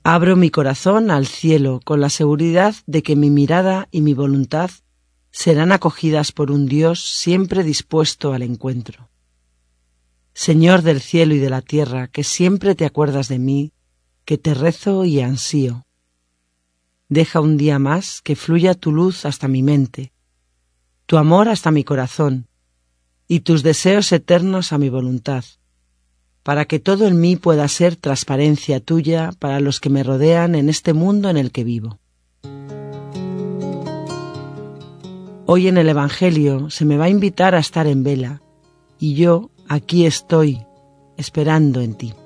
Abro mi corazón al cielo con la seguridad de que mi mirada y mi voluntad serán acogidas por un Dios siempre dispuesto al encuentro. Señor del cielo y de la tierra, que siempre te acuerdas de mí, que te rezo y ansío. Deja un día más que fluya tu luz hasta mi mente, tu amor hasta mi corazón y tus deseos eternos a mi voluntad, para que todo en mí pueda ser transparencia tuya para los que me rodean en este mundo en el que vivo. Hoy en el Evangelio se me va a invitar a estar en vela, y yo aquí estoy, esperando en ti.